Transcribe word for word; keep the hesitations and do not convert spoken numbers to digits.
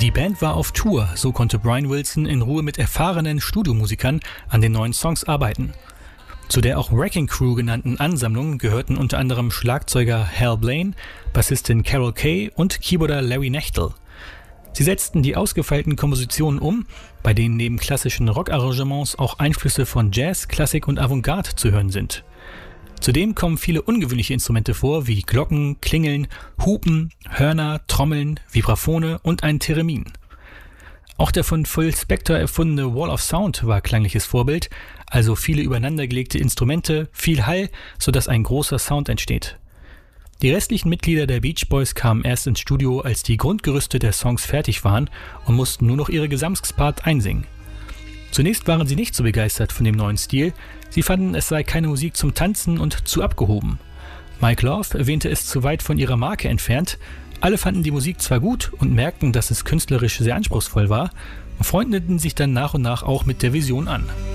Die Band war auf Tour, so konnte Brian Wilson in Ruhe mit erfahrenen Studiomusikern an den neuen Songs arbeiten. Zu der auch Wrecking Crew genannten Ansammlung gehörten unter anderem Schlagzeuger Hal Blaine, Bassistin Carol Kaye und Keyboarder Larry Knechtel. Sie setzten die ausgefeilten Kompositionen um, bei denen neben klassischen Rockarrangements auch Einflüsse von Jazz, Klassik und Avantgarde zu hören sind. Zudem kommen viele ungewöhnliche Instrumente vor, wie Glocken, Klingeln, Hupen, Hörner, Trommeln, Vibraphone und ein Theremin. Auch der von Phil Spector erfundene Wall of Sound war klangliches Vorbild, also viele übereinandergelegte Instrumente, viel Hall, sodass ein großer Sound entsteht. Die restlichen Mitglieder der Beach Boys kamen erst ins Studio, als die Grundgerüste der Songs fertig waren und mussten nur noch ihre Gesamtpart einsingen. Zunächst waren sie nicht so begeistert von dem neuen Stil, sie fanden, es sei keine Musik zum Tanzen und zu abgehoben. Mike Love erwähnte es zu weit von ihrer Marke entfernt. Alle fanden die Musik zwar gut und merkten, dass es künstlerisch sehr anspruchsvoll war, und freundeten sich dann nach und nach auch mit der Vision an.